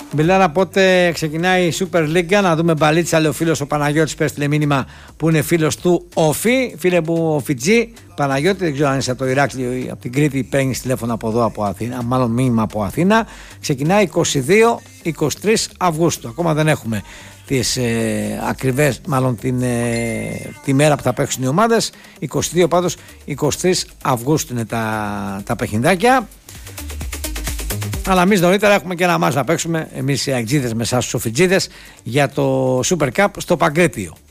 Μπιλάρα, πότε ξεκινάει η Super League? Να δούμε μπαλίτσα, λέει ο φίλος ο Παναγιώτης, πες τηλε μήνυμα που είναι φίλος του Όφη. Φίλε μου, ο Φιτζή, Παναγιώτη, δεν ξέρω αν είσαι από το Ηράκλειο ή από την Κρήτη, παίρνει τηλέφωνο από εδώ, από Αθήνα, μάλλον μήνυμα από Αθήνα. Ξεκινάει 22-23 Αυγούστου. Ακόμα δεν έχουμε τις ακριβές, μάλλον τη μέρα που θα παίξουν οι ομάδες. 22 πάντως, 23 Αυγούστου είναι τα παιχνιδάκια. Αλλά εμείς νωρίτερα έχουμε και ένα μάτς να παίξουμε, εμείς οι αεξίδες με εσάς τους σοφιτζίδες, για το Super Cup στο Παγκρίτιο.